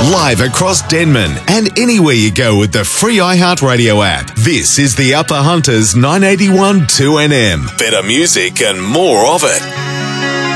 Live across Denman and anywhere you go with the free iHeartRadio app. This is the Upper Hunters 981 2NM. Better music and more of it.